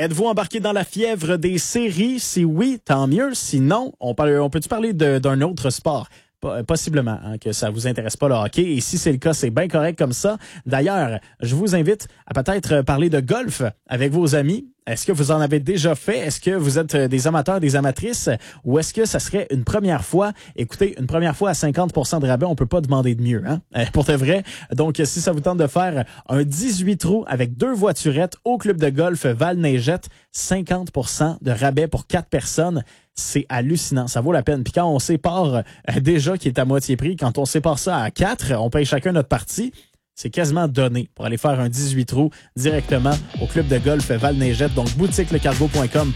Êtes-vous embarqué dans la fièvre des séries? Si oui, tant mieux. Sinon, on peut-tu parler d'un autre sport? Possiblement que ça vous intéresse pas le hockey. Et si c'est le cas, c'est bien correct comme ça. D'ailleurs, je vous invite à peut-être parler de golf avec vos amis. Est-ce que vous en avez déjà fait? Est-ce que vous êtes des amateurs, des amatrices? Ou est-ce que ça serait une première fois? Écoutez, une première fois à 50% de rabais, on peut pas demander de mieux, hein? Pour de vrai. Donc, si ça vous tente de faire un 18 trous avec 2 voiturettes au club de golf Val-Neigette, 50% de rabais pour 4 personnes. C'est hallucinant. Ça vaut la peine. Puis quand on sépare déjà qui est à moitié prix, quand on sépare ça à 4, on paye chacun notre partie. C'est quasiment donné pour aller faire un 18 trous directement au club de golf Val-Neigette. Donc, boutiquelecardgo.com